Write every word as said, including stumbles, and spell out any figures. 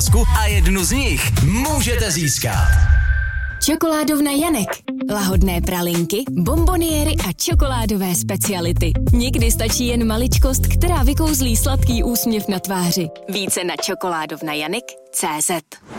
otázku a jednu z nich můžete získat. Čokoládovna Janek. Lahodné pralinky, bomboniéry a čokoládové speciality. Někdy stačí jen maličkost, která vykouzlí sladký úsměv na tváři. Více na čokoládovna janek tečka cé zet.